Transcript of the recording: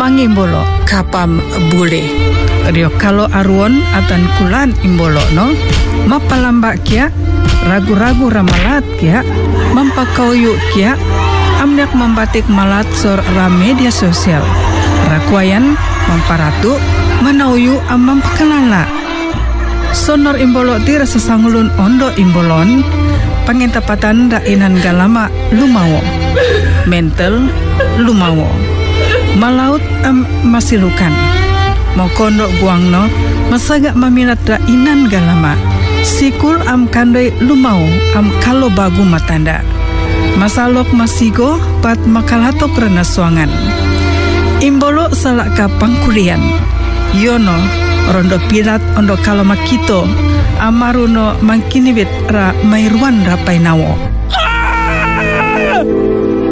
mangimbolo kapam bule. Rio kalau aruon atan kulan imbolo no mapalamba kia ragu-ragu ramalat kia mampakauyu kia amnek membatik malat sor media sosial rakuayan mamparatu manauyu amam pekalala sonor imbolo tira sesangulun ondo imbolon pangintapatan dainan galama lumawo mental lumawo malaut masilukan mokondo guangno masaga maminat dainan galama sikul kandai lumau kalo bagu matanda masalok masigo pat makalatok rena suangan imbolo salak kapang kurian yono rondo pirat ondo kalo makito amaruno mangkinibit ra mairuan rapai nawo